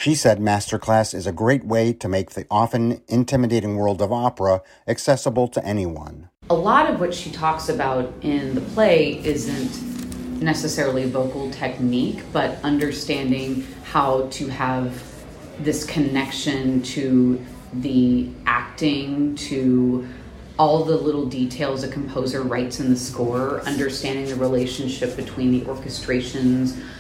She said Masterclass is a great way to make the often intimidating world of opera accessible to anyone. A lot of what she talks about in the play isn't necessarily vocal technique, but understanding how to have this connection to the acting, to all the little details a composer writes in the score, understanding the relationship between the orchestrations,